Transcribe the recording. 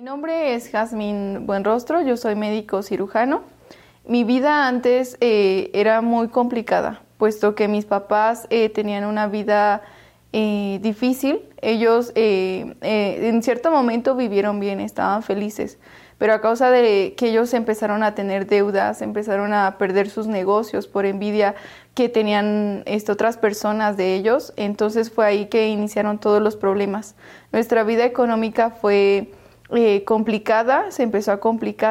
nombre es Jazmín Buenrostro, yo soy médico cirujano. Mi vida antes era muy complicada, puesto que mis papás tenían una vida difícil. Ellos en cierto momento vivieron bien, estaban felices, pero a causa de que ellos empezaron a tener deudas, empezaron a perder sus negocios por envidia que tenían otras personas de ellos, entonces fue ahí que iniciaron todos los problemas. Nuestra vida económica fue complicada, se empezó a complicar.